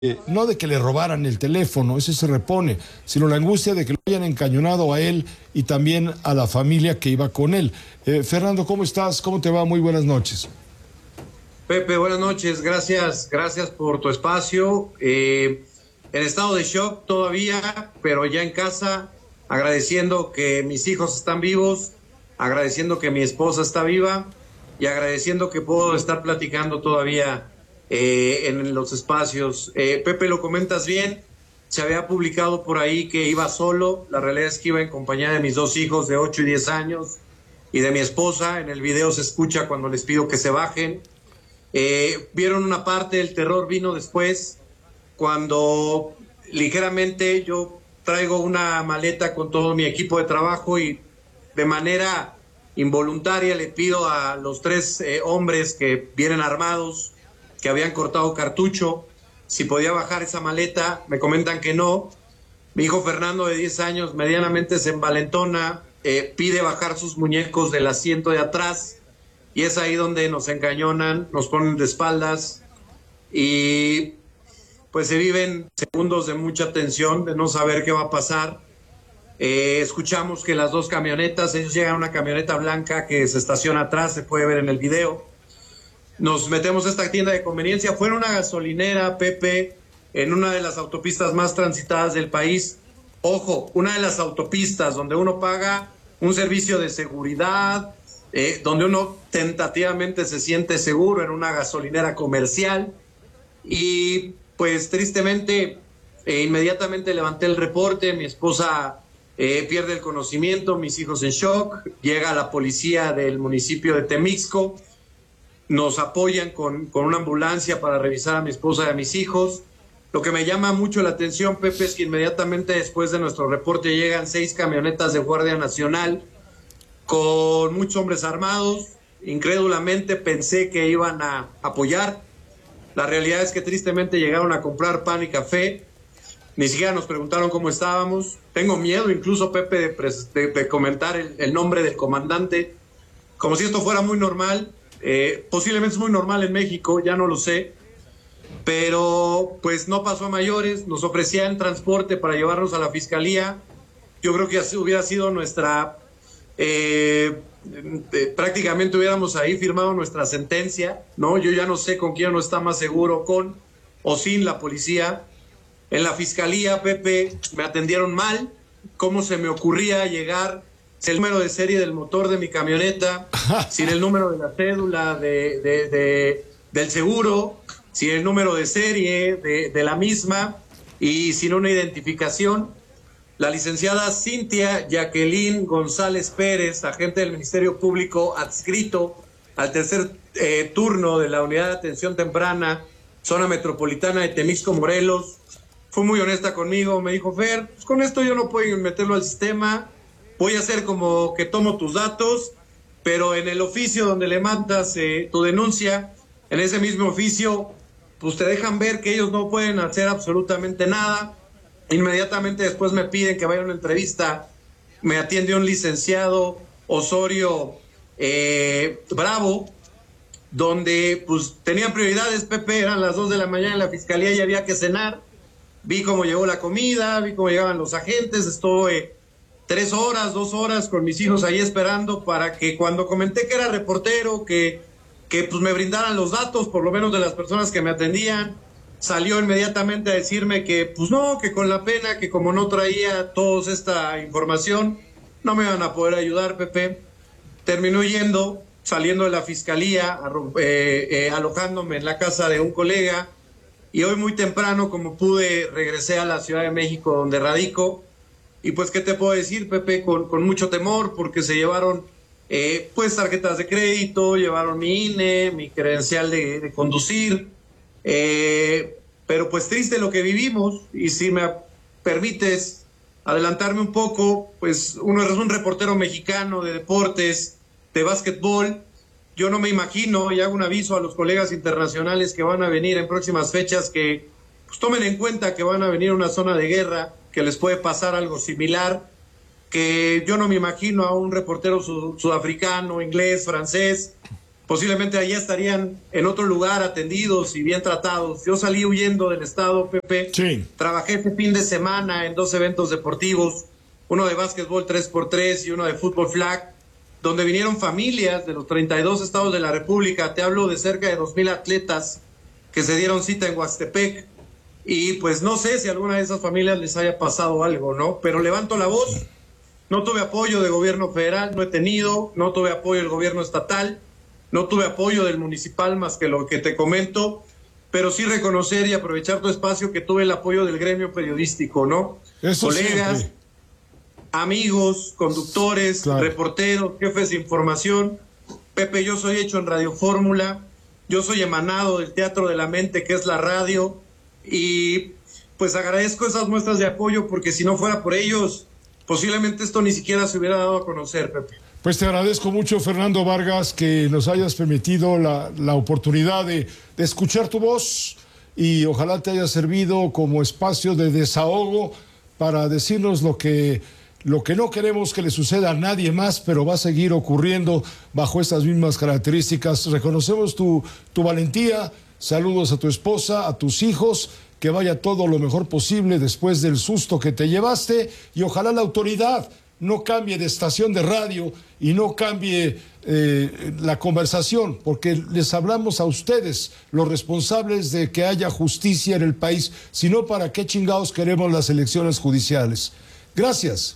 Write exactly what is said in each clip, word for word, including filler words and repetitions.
Eh, no de que le robaran el teléfono, ese se repone, sino la angustia de que lo hayan encañonado a él y también a la familia que iba con él. Eh, Fernando, ¿cómo estás? ¿Cómo te va? Muy buenas noches. Pepe, buenas noches, gracias, gracias por tu espacio. Eh, en estado de shock todavía, pero ya en casa, agradeciendo que mis hijos están vivos, agradeciendo que mi esposa está viva y agradeciendo que puedo estar platicando todavía eh, en los espacios. Eh, Pepe, lo comentas bien, se había publicado por ahí que iba solo, la realidad es que iba en compañía de mis dos hijos de ocho y diez años y de mi esposa. En el video se escucha cuando les pido que se bajen. Eh, vieron una parte del terror, vino después, cuando ligeramente yo traigo una maleta con todo mi equipo de trabajo y de manera involuntaria le pido a los tres eh, hombres que vienen armados, que habían cortado cartucho, si podía bajar esa maleta. Me comentan que no. Mi hijo Fernando, de diez años, medianamente se envalentona, eh, pide bajar sus muñecos del asiento de atrás. Y es ahí donde nos encañonan, nos ponen de espaldas y pues se viven segundos de mucha tensión, de no saber qué va a pasar. Eh, escuchamos que las dos camionetas, ellos llegan a una camioneta blanca que se estaciona atrás, se puede ver en el video. Nos metemos a esta tienda de conveniencia, fue en una gasolinera, Pepe, en una de las autopistas más transitadas del país. Ojo, una de las autopistas donde uno paga un servicio de seguridad, Eh, donde uno tentativamente se siente seguro, en una gasolinera comercial. Y pues tristemente eh, inmediatamente levanté el reporte, mi esposa eh, pierde el conocimiento, mis hijos en shock, llega la policía del municipio de Temixco, nos apoyan con, con una ambulancia para revisar a mi esposa y a mis hijos. Lo que me llama mucho la atención, Pepe, es que inmediatamente después de nuestro reporte llegan seis camionetas de Guardia Nacional con muchos hombres armados. Incrédulamente pensé que iban a apoyar. La realidad es que tristemente llegaron a comprar pan y café. Ni siquiera nos preguntaron cómo estábamos. Tengo miedo incluso, Pepe, de, de, de comentar el, el nombre del comandante, como si esto fuera muy normal. Eh, posiblemente es muy normal en México, ya no lo sé. Pero pues no pasó a mayores. Nos ofrecían transporte para llevarnos a la fiscalía. Yo creo que así hubiera sido nuestra... Eh, eh, prácticamente hubiéramos ahí firmado nuestra sentencia, ¿no? Yo ya no sé con quién uno está más seguro, con o sin la policía. En la fiscalía, Pepe, me atendieron mal. ¿Cómo se me ocurría llegar sin el número de serie del motor de mi camioneta, sin el número de la cédula de, de, de, del seguro, sin el número de serie de, de la misma y sin una identificación? La licenciada Cintia Jacqueline González Pérez, agente del Ministerio Público adscrito al tercer eh, turno de la Unidad de Atención Temprana, zona metropolitana de Temixco, Morelos, fue muy honesta conmigo. Me dijo: Fer, pues con esto yo no puedo meterlo al sistema, voy a hacer como que tomo tus datos, pero en el oficio donde le mandas eh, tu denuncia, en ese mismo oficio, pues te dejan ver que ellos no pueden hacer absolutamente nada. Inmediatamente después me piden que vaya a una entrevista. Me atiende un licenciado Osorio eh, Bravo, donde pues tenían prioridades, Pepe. Eran las dos de la mañana en la fiscalía y había que cenar. Vi cómo llegó la comida, vi cómo llegaban los agentes. Estuve tres horas, dos horas con mis hijos ahí esperando para que cuando comenté que era reportero, que, que pues me brindaran los datos, por lo menos de las personas que me atendían. Salió inmediatamente a decirme que, pues no, que con la pena, que como no traía toda esta información, no me iban a poder ayudar, Pepe. Terminó yendo, saliendo de la fiscalía, eh, eh, alojándome en la casa de un colega, y hoy muy temprano, como pude, regresé a la Ciudad de México, donde radico. Y pues, ¿qué te puedo decir, Pepe? Con, con mucho temor, porque se llevaron, eh, pues, tarjetas de crédito, llevaron mi I N E, mi credencial de, de conducir. Eh, pero pues triste lo que vivimos. Y si me permites adelantarme un poco, pues uno es un reportero mexicano de deportes, de básquetbol. Yo no me imagino, y hago un aviso a los colegas internacionales que van a venir en próximas fechas, que pues tomen en cuenta que van a venir a una zona de guerra, que les puede pasar algo similar, que yo no me imagino a un reportero sud sudafricano, inglés, francés, posiblemente allá estarían en otro lugar atendidos y bien tratados. Yo salí huyendo del estado, Pepe. Sí. Trabajé este fin de semana en dos eventos deportivos, uno de básquetbol tres por tres y uno de fútbol flag, donde vinieron familias de los treinta y dos estados de la República. Te hablo de cerca de dos mil atletas que se dieron cita en Huastepec. Y pues no sé si a alguna de esas familias les haya pasado algo, ¿no? Pero levanto la voz. No tuve apoyo del gobierno federal, no he tenido, no tuve apoyo del gobierno estatal, no tuve apoyo del municipal más que lo que te comento, pero sí reconocer y aprovechar tu espacio que tuve el apoyo del gremio periodístico, ¿no? Eso Colegas, siempre. Amigos, conductores, Claro. Reporteros, jefes de información. Pepe, yo soy hecho en Radio Fórmula, yo soy emanado del teatro de la mente que es la radio, y pues agradezco esas muestras de apoyo, porque si no fuera por ellos, posiblemente esto ni siquiera se hubiera dado a conocer, Pepe. Pues te agradezco mucho, Fernando Vargas, que nos hayas permitido la, la oportunidad de, de escuchar tu voz, y ojalá te haya servido como espacio de desahogo para decirnos lo que, lo que no queremos que le suceda a nadie más, pero va a seguir ocurriendo bajo estas mismas características. Reconocemos tu, tu valentía, saludos a tu esposa, a tus hijos, que vaya todo lo mejor posible después del susto que te llevaste, y ojalá la autoridad no cambie de estación de radio y no cambie eh, la conversación, porque les hablamos a ustedes, los responsables de que haya justicia en el país, sino para qué chingados queremos las elecciones judiciales. Gracias.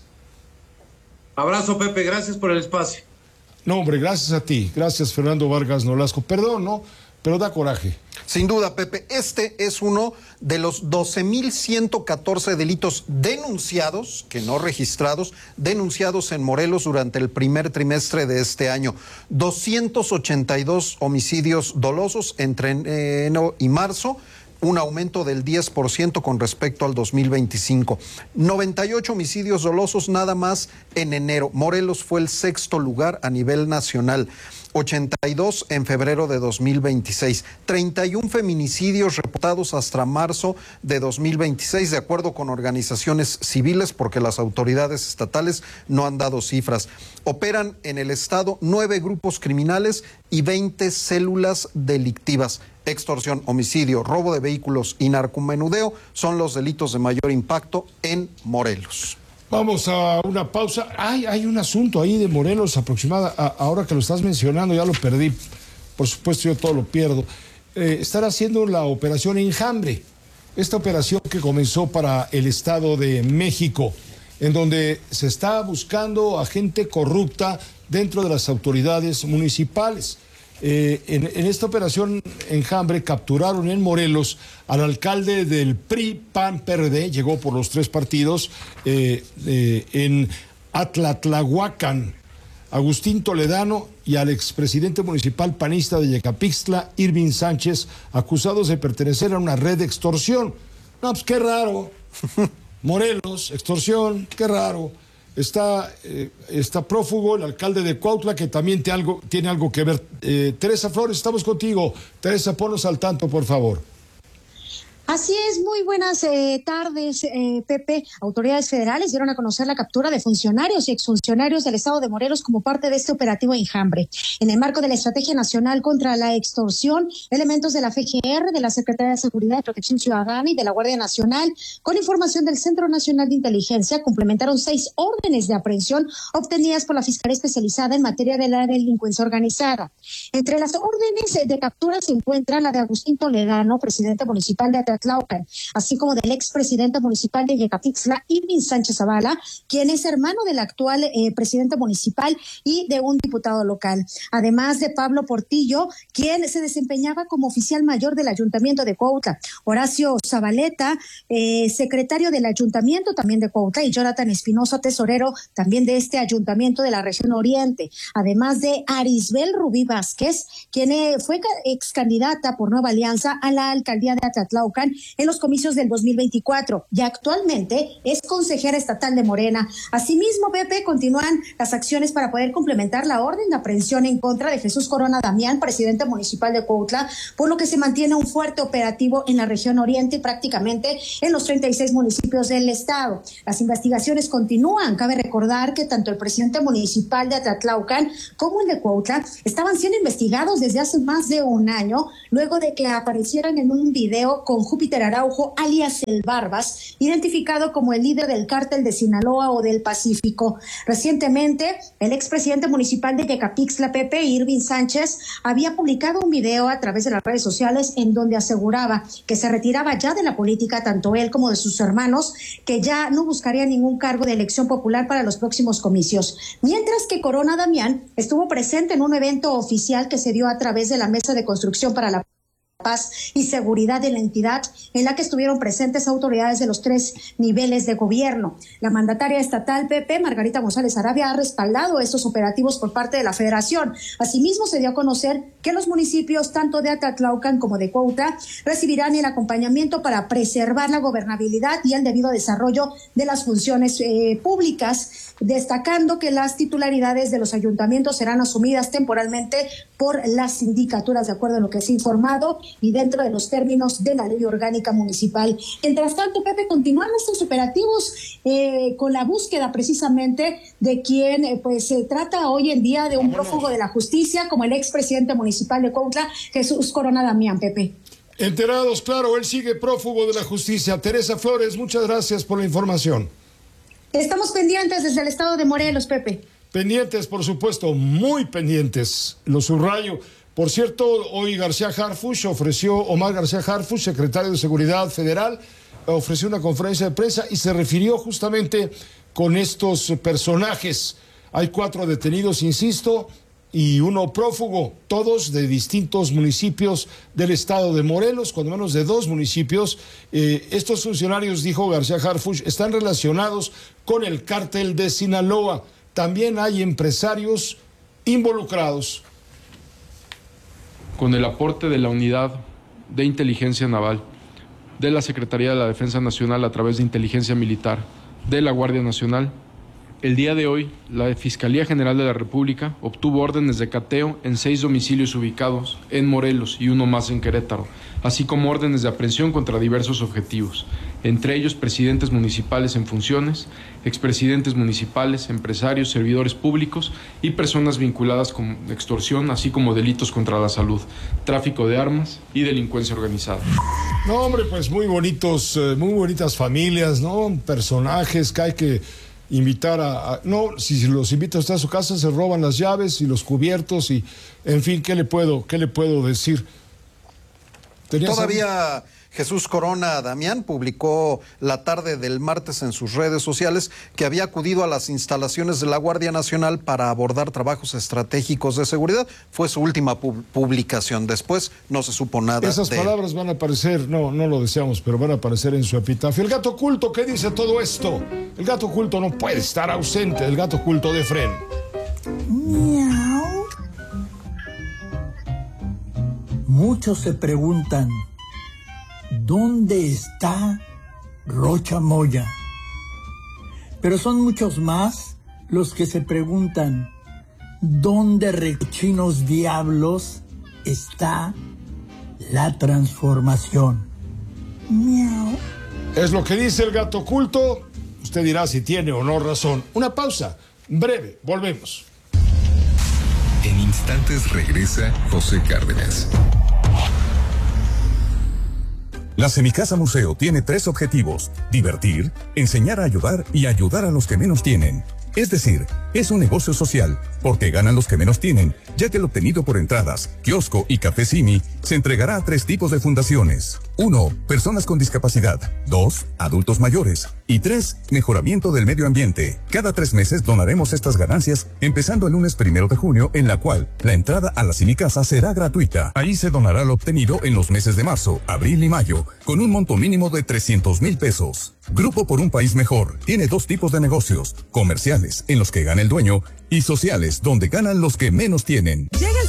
Abrazo, Pepe, gracias por el espacio. No, hombre, gracias a ti. Gracias, Fernando Vargas Nolasco. Perdón, ¿no? Pero da coraje. Sin duda, Pepe, este es uno de los doce mil ciento catorce delitos denunciados, que no registrados, denunciados en Morelos durante el primer trimestre de este año. doscientos ochenta y dos homicidios dolosos entre enero y marzo, un aumento del diez por ciento con respecto al dos mil veinticinco. noventa y ocho homicidios dolosos nada más en enero. Morelos fue el sexto lugar a nivel nacional. ochenta y dos en febrero de dos mil veintiséis, treinta y uno feminicidios reportados hasta marzo de dos mil veintiséis, de acuerdo con organizaciones civiles, porque las autoridades estatales no han dado cifras. Operan en el estado nueve grupos criminales y veinte células delictivas. Extorsión, homicidio, robo de vehículos y narcomenudeo son los delitos de mayor impacto en Morelos. Vamos a una pausa. Ay, hay un asunto ahí de Morelos aproximada. A, ahora que lo estás mencionando, ya lo perdí. Por supuesto, yo todo lo pierdo. Eh, están haciendo la operación Enjambre. Esta operación que comenzó para el Estado de México, en donde se está buscando a gente corrupta dentro de las autoridades municipales. Eh, en, en esta operación Enjambre capturaron en Morelos al alcalde del P R I, P A N, P R D, llegó por los tres partidos, eh, eh, en Atlatlahuacan, Agustín Toledano, y al expresidente municipal panista de Yecapixtla, Irving Sánchez, acusados de pertenecer a una red de extorsión. No, pues qué raro. Morelos, extorsión, qué raro. Está, eh, está prófugo el alcalde de Cuautla, que también te algo, tiene algo que ver. Eh, Teresa Flores, estamos contigo. Teresa, ponnos al tanto, por favor. Así es, muy buenas eh, tardes, eh, Pepe. Autoridades federales dieron a conocer la captura de funcionarios y exfuncionarios del estado de Morelos como parte de este operativo Enjambre. En el marco de la Estrategia Nacional contra la Extorsión, elementos de la F G R, de la Secretaría de Seguridad y Protección Ciudadana y de la Guardia Nacional, con información del Centro Nacional de Inteligencia, complementaron seis órdenes de aprehensión obtenidas por la Fiscalía Especializada en materia de la delincuencia organizada. Entre las órdenes de captura se encuentra la de Agustín Toledano, presidente municipal de Atlatlaucan, así como del expresidente municipal de Yecapixtla, Irving Sánchez Zavala, quien es hermano del actual eh, presidente municipal y de un diputado local. Además de Pablo Portillo, quien se desempeñaba como oficial mayor del Ayuntamiento de Cuautla, Horacio Zabaleta, eh, secretario del Ayuntamiento también de Cuautla, y Jonathan Espinosa, tesorero también de este Ayuntamiento de la región Oriente. Además de Arisbel Rubí Vázquez, quien eh, fue ex candidata por Nueva Alianza a la alcaldía de Atlatlaucan Atlaucan en los comicios del dos mil veinticuatro y actualmente es consejera estatal de Morena. Asimismo, Pepe, continúan las acciones para poder complementar la orden de aprehensión en contra de Jesús Corona Damián, presidente municipal de Cuautla, por lo que se mantiene un fuerte operativo en la región oriente y prácticamente en los treinta y seis municipios del estado. Las investigaciones continúan. Cabe recordar que tanto el presidente municipal de Atlaucan como el de Cuautla estaban siendo investigados desde hace más de un año, luego de que aparecieran en un video con Júpiter Araujo, alias El Barbas, identificado como el líder del cártel de Sinaloa o del Pacífico. Recientemente, el expresidente municipal de Yecapixtla, Pepe, Irving Sánchez, había publicado un video a través de las redes sociales en donde aseguraba que se retiraba ya de la política, tanto él como de sus hermanos, que ya no buscaría ningún cargo de elección popular para los próximos comicios. Mientras que Corona Damián estuvo presente en un evento oficial que se dio a través de la Mesa de Construcción para la Paz y Seguridad de la entidad, en la que estuvieron presentes autoridades de los tres niveles de gobierno. La mandataria estatal, Pepe, Margarita González Arabia, ha respaldado estos operativos por parte de la Federación. Asimismo, se dio a conocer que los municipios tanto de Atlaucan como de Cuautla recibirán el acompañamiento para preservar la gobernabilidad y el debido desarrollo de las funciones eh, públicas, destacando que las titularidades de los ayuntamientos serán asumidas temporalmente por las sindicaturas, de acuerdo a lo que se ha informado y dentro de los términos de la ley orgánica municipal. Mientras tanto, Pepe, continúan estos operativos eh, con la búsqueda precisamente de quien eh, pues se trata hoy en día de un prófugo de la justicia, como el expresidente municipal de Cuautla, Jesús Corona Damián, Pepe. Enterados, claro, él sigue prófugo de la justicia. Teresa Flores, muchas gracias por la información. Estamos pendientes desde el estado de Morelos, Pepe. Pendientes, por supuesto, muy pendientes, lo subrayo. Por cierto, hoy García Harfuch ofreció, Omar García Harfuch, secretario de Seguridad Federal, ofreció una conferencia de prensa y se refirió justamente con estos personajes. Hay cuatro detenidos, insisto, y uno prófugo, todos de distintos municipios del estado de Morelos, cuando menos de dos municipios. Eh, estos funcionarios, dijo García Harfuch, están relacionados con el cártel de Sinaloa. También hay empresarios involucrados. Con el aporte de la Unidad de Inteligencia Naval, de la Secretaría de la Defensa Nacional a través de Inteligencia Militar, de la Guardia Nacional, el día de hoy la Fiscalía General de la República obtuvo órdenes de cateo en seis domicilios ubicados en Morelos y uno más en Querétaro, así como órdenes de aprehensión contra diversos objetivos, entre ellos presidentes municipales en funciones, expresidentes municipales, empresarios, servidores públicos y personas vinculadas con extorsión, así como delitos contra la salud, tráfico de armas y delincuencia organizada. No, hombre, pues muy bonitos, eh, muy bonitas familias, ¿no? Personajes que hay que invitar a, a... No, si los invita usted a su casa, se roban las llaves y los cubiertos y, en fin, ¿qué le puedo, qué le puedo decir? Todavía Jesús Corona Damián publicó la tarde del martes en sus redes sociales que había acudido a las instalaciones de la Guardia Nacional para abordar trabajos estratégicos de seguridad. Fue su última pu publicación. Después no se supo nada. Esas de palabras van a aparecer, no, no lo deseamos, pero van a aparecer en su epitafio. El gato oculto, ¿qué dice todo esto? El gato oculto no puede estar ausente, el gato oculto de Fren. Miau. Muchos se preguntan, ¿dónde está Rocha Moya? Pero son muchos más los que se preguntan, ¿dónde, recochinos diablos, está la transformación? Miau. Es lo que dice el gato oculto. Usted dirá si tiene o no razón. Una pausa breve, volvemos. En instantes regresa José Cárdenas. La Semicasa Museo tiene tres objetivos: divertir, enseñar a ayudar y ayudar a los que menos tienen. Es decir, es un negocio social, porque ganan los que menos tienen, ya que el obtenido por entradas, kiosco y café Simi se entregará a tres tipos de fundaciones. Uno, personas con discapacidad. Dos, adultos mayores. Y tres, mejoramiento del medio ambiente. Cada tres meses donaremos estas ganancias, empezando el lunes primero de junio, en la cual la entrada a la Semicasa será gratuita. Ahí se donará lo obtenido en los meses de marzo, abril y mayo, con un monto mínimo de trescientos mil pesos. Grupo por un País Mejor tiene dos tipos de negocios: comerciales, en los que gana el dueño, y sociales, donde ganan los que menos tienen. Llega el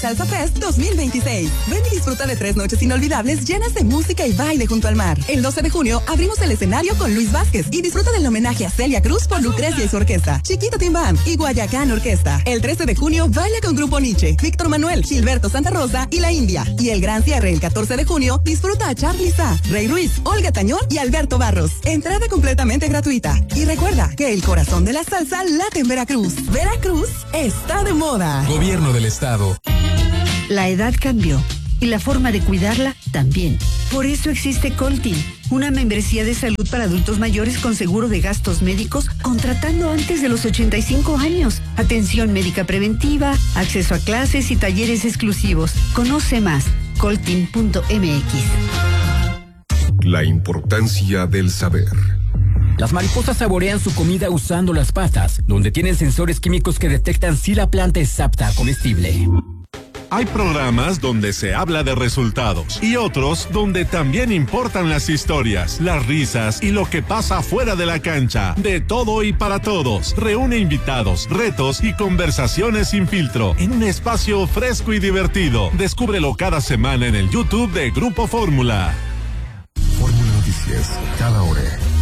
Salsa Fest dos mil veintiséis. Ven y disfruta de tres noches inolvidables llenas de música y baile junto al mar. El doce de junio abrimos el escenario con Luis Vázquez y disfruta del homenaje a Celia Cruz por Lucrecia y su orquesta, Chiquito Tim Band y Guayacán Orquesta. El trece de junio baila con Grupo Nietzsche, Víctor Manuel, Gilberto Santa Rosa y La India. Y el gran cierre el catorce de junio disfruta a Charly Sá, Rey Ruiz, Olga Tañón y Alberto Barros. Entrada completamente gratuita. Y recuerda que el corazón de la salsa late en Veracruz. Veracruz está de moda. Gobierno del Estado. La edad cambió y la forma de cuidarla también. Por eso existe Coltin, una membresía de salud para adultos mayores con seguro de gastos médicos contratando antes de los ochenta y cinco años. Atención médica preventiva, acceso a clases y talleres exclusivos. Conoce más, coltin punto m x. La importancia del saber. Las mariposas saborean su comida usando las patas, donde tienen sensores químicos que detectan si la planta es apta a comestible. Hay programas donde se habla de resultados y otros donde también importan las historias, las risas y lo que pasa fuera de la cancha. De todo y para todos. Reúne invitados, retos y conversaciones sin filtro en un espacio fresco y divertido. Descúbrelo cada semana en el YouTube de Grupo Fórmula. Fórmula Noticias, cada hora.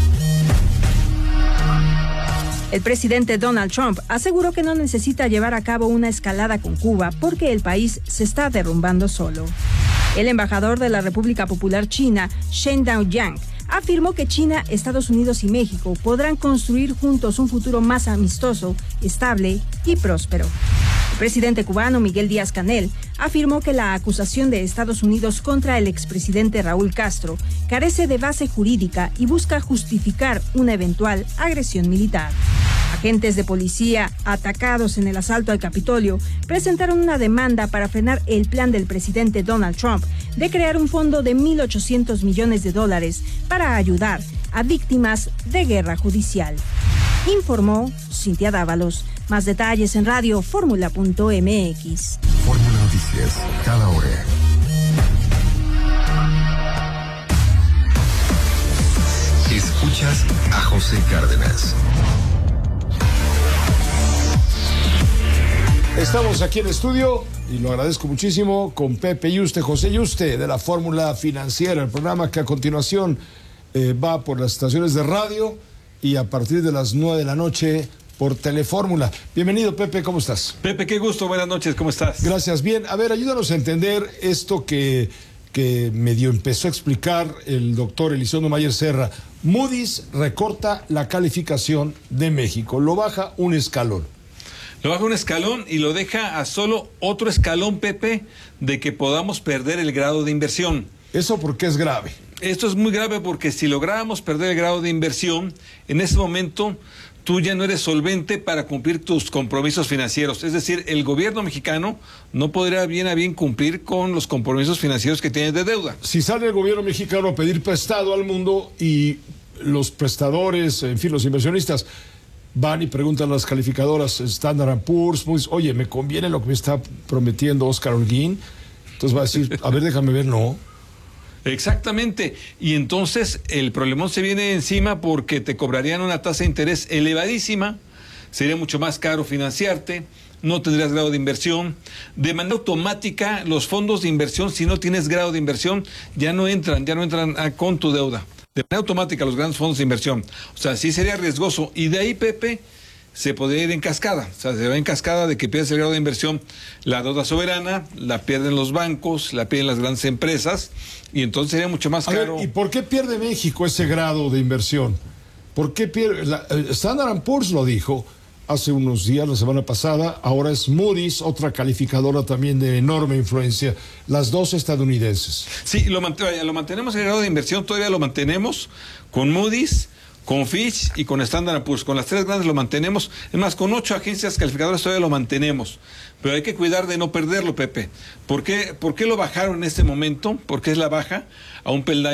El presidente Donald Trump aseguró que no necesita llevar a cabo una escalada con Cuba porque el país se está derrumbando solo. El embajador de la República Popular China, Shen Daoyang, afirmó que China, Estados Unidos y México podrán construir juntos un futuro más amistoso, estable y próspero. El presidente cubano Miguel Díaz-Canel afirmó que la acusación de Estados Unidos contra el expresidente Raúl Castro carece de base jurídica y busca justificar una eventual agresión militar. Agentes de policía atacados en el asalto al Capitolio presentaron una demanda para frenar el plan del presidente Donald Trump de crear un fondo de mil ochocientos millones de dólares para ayudar a víctimas de guerra judicial. Informó Cintia Dávalos. Más detalles en radio fórmula punto m x. Fórmula Noticias, cada hora. Escuchas a José Cárdenas. Estamos aquí en el estudio y lo agradezco muchísimo con Pepe Yuste, José Yuste de la Fórmula Financiera, el programa que a continuación eh, va por las estaciones de radio y a partir de las nueve de la noche por Telefórmula. Bienvenido, Pepe, ¿cómo estás? Pepe, qué gusto, buenas noches, ¿cómo estás? Gracias, bien. A ver, ayúdanos a entender esto que, que medio empezó a explicar el doctor Elizondo Mayer Serra. Moody's recorta la calificación de México, lo baja un escalón. Lo baja un escalón y lo deja a solo otro escalón, Pepe, de que podamos perder el grado de inversión. ¿Eso por qué es grave? Esto es muy grave porque si lográramos perder el grado de inversión, en ese momento tú ya no eres solvente para cumplir tus compromisos financieros. Es decir, el gobierno mexicano no podrá bien a bien cumplir con los compromisos financieros que tiene de deuda. Si sale el gobierno mexicano a pedir prestado al mundo y los prestadores, en fin, los inversionistas van y preguntan a las calificadoras Standard and Poor's, oye, ¿me conviene lo que me está prometiendo Oscar Holguín? Entonces va a decir, a ver, déjame ver, no. Exactamente, y entonces el problemón se viene encima porque te cobrarían una tasa de interés elevadísima, sería mucho más caro financiarte, no tendrías grado de inversión. De manera automática, los fondos de inversión, si no tienes grado de inversión, ya no entran, ya no entran a, con tu deuda. De manera automática los grandes fondos de inversión. O sea, sí sería riesgoso. Y de ahí, Pepe, se podría ir en cascada. O sea, se va en cascada de que pierdes el grado de inversión. La deuda soberana, la pierden los bancos, la pierden las grandes empresas. Y entonces sería mucho más caro. A ver, ¿y por qué pierde México ese grado de inversión? ¿Por qué pierde? La, Standard and Poor's lo dijo hace unos días, la semana pasada. Ahora es Moody's, otra calificadora también de enorme influencia. Las dos estadounidenses. Sí, lo, mant lo mantenemos el grado de inversión, todavía lo mantenemos con Moody's, con Fitch y con Standard and Poor's. Con las tres grandes lo mantenemos. Es más, con ocho agencias calificadoras todavía lo mantenemos. Pero hay que cuidar de no perderlo, Pepe. ¿Por qué, por qué lo bajaron en este momento? ¿Por qué es la baja a un peldaño?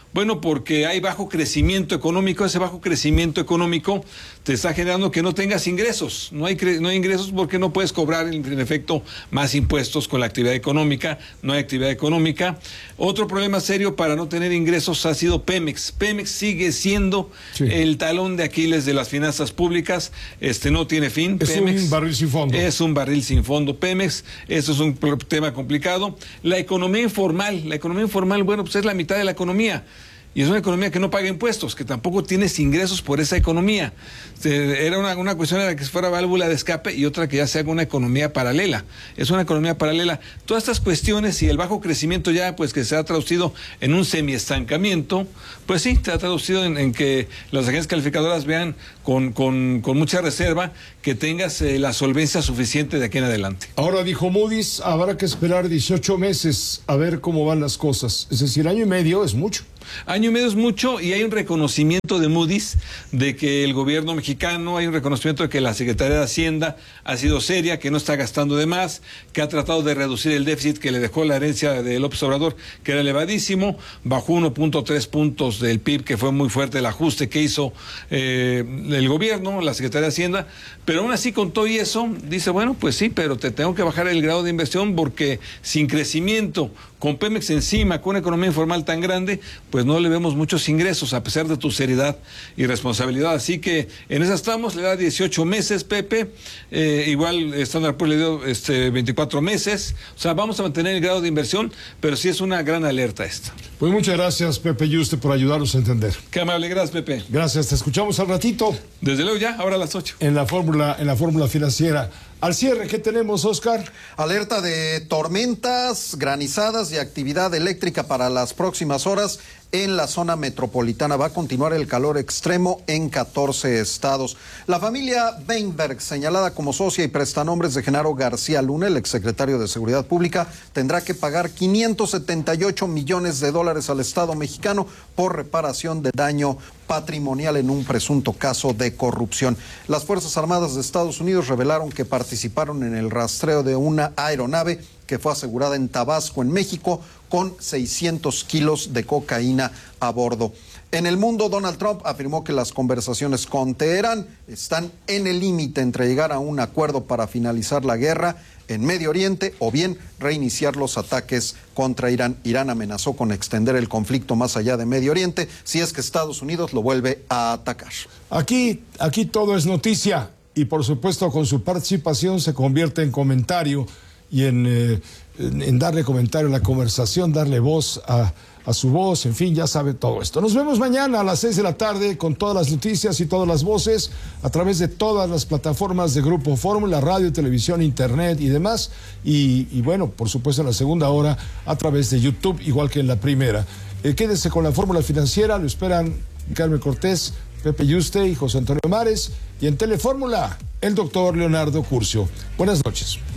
Bueno, porque hay bajo crecimiento económico. Ese bajo crecimiento económico te está generando que no tengas ingresos. No hay, no hay ingresos porque no puedes cobrar, en, en efecto, más impuestos con la actividad económica. No hay actividad económica. Otro problema serio para no tener ingresos ha sido Pemex. Pemex sigue siendo sí. el talón de Aquiles de las finanzas públicas. Este no tiene fin. Es Pemex un barril sin fondo. Es un barril sin fondo. Pemex, eso es un tema complicado. La economía informal. La economía informal, bueno, pues es la mitad de la economía. Y es una economía que no paga impuestos, que tampoco tienes ingresos por esa economía. Era una, una cuestión de que fuera válvula de escape y otra que ya se haga una economía paralela. Es una economía paralela. Todas estas cuestiones y el bajo crecimiento ya, pues que se ha traducido en un semiestancamiento, pues sí, se ha traducido en, en que las agencias calificadoras vean con, con, con mucha reserva que tengas eh, la solvencia suficiente de aquí en adelante. Ahora dijo Moody's, habrá que esperar dieciocho meses a ver cómo van las cosas. Es decir, año y medio es mucho. Año y medio es mucho y hay un reconocimiento de Moody's de que el gobierno mexicano, hay un reconocimiento de que la Secretaría de Hacienda ha sido seria, que no está gastando de más, que ha tratado de reducir el déficit que le dejó la herencia de López Obrador, que era elevadísimo, bajó uno punto tres puntos del P I B, que fue muy fuerte el ajuste que hizo eh, el gobierno, la Secretaría de Hacienda, pero aún así con todo y eso, dice, bueno, pues sí, pero te tengo que bajar el grado de inversión porque sin crecimiento, con Pemex encima, con una economía informal tan grande, pues no le vemos muchos ingresos, a pesar de tu seriedad y responsabilidad. Así que en esas estamos, le da dieciocho meses, Pepe, eh, igual Standard and Poor's le dio este, veinticuatro meses, o sea, vamos a mantener el grado de inversión, pero sí es una gran alerta esta. Pues muchas gracias, Pepe Yuste, por ayudarnos a entender. Qué amable, gracias, Pepe. Gracias, te escuchamos al ratito. Desde luego ya, ahora a las ocho. En la fórmula, en la fórmula financiera. Al cierre, ¿qué tenemos, Oscar? Alerta de tormentas, granizadas y actividad eléctrica para las próximas horas en la zona metropolitana. Va a continuar el calor extremo en catorce estados. La familia Weinberg, señalada como socia y prestanombres de Genaro García Luna, el exsecretario de Seguridad Pública, tendrá que pagar quinientos setenta y ocho millones de dólares al Estado mexicano por reparación de daño patrimonial en un presunto caso de corrupción. Las Fuerzas Armadas de Estados Unidos revelaron que participaron en el rastreo de una aeronave que fue asegurada en Tabasco, en México, con seiscientos kilos de cocaína a bordo. En el mundo, Donald Trump afirmó que las conversaciones con Teherán están en el límite entre llegar a un acuerdo para finalizar la guerra en Medio Oriente o bien reiniciar los ataques contra Irán. Irán amenazó con extender el conflicto más allá de Medio Oriente si es que Estados Unidos lo vuelve a atacar. Aquí, aquí todo es noticia y por supuesto con su participación se convierte en comentario y en, eh, en, en darle comentario a la conversación, darle voz a, a su voz, en fin, ya sabe todo esto. Nos vemos mañana a las seis de la tarde con todas las noticias y todas las voces a través de todas las plataformas de Grupo Fórmula, radio, televisión, internet y demás. Y, y bueno, por supuesto en la segunda hora a través de YouTube, igual que en la primera. Eh, quédese con la fórmula financiera, lo esperan Carmen Cortés, Pepe Yuste y José Antonio Mares. Y en Telefórmula, el doctor Leonardo Curcio. Buenas noches.